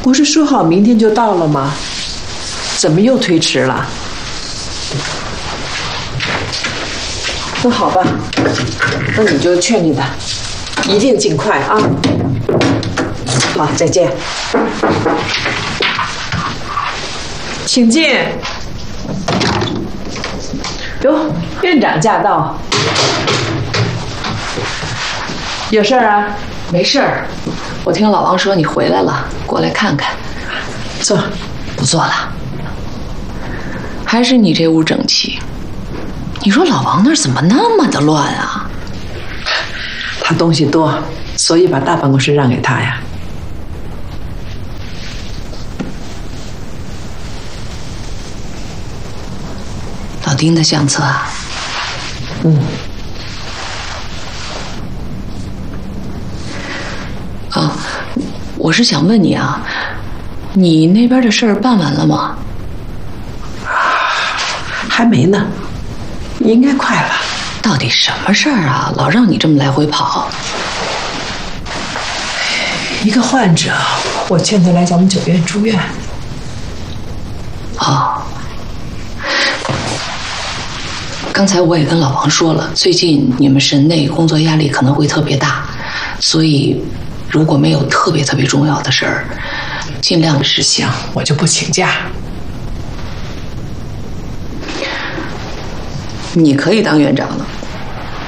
不是说好明天就到了吗？怎么又推迟了？那好吧，那你就劝你的，一定尽快啊！好，再见。请进。哟，院长驾到，有事儿啊？ 没事儿，我听老王说你回来了，过来看看。 坐。 不坐了。还是你这屋整齐。你说老王那儿怎么那么的乱啊？ 他东西多，所以把大办公室让给他呀。 老丁的相册啊？啊，我是想问你啊，你那边的事儿办完了吗？ 还没呢，应该快了。 到底什么事儿啊？老让你这么来回跑。 一个患者，我劝他来咱们酒店住院。 哦。刚才我也跟老王说了，最近你们神内工作压力可能会特别大，所以如果没有特别重要的事儿，尽量的实行。 我就不请假。 你可以当院长了。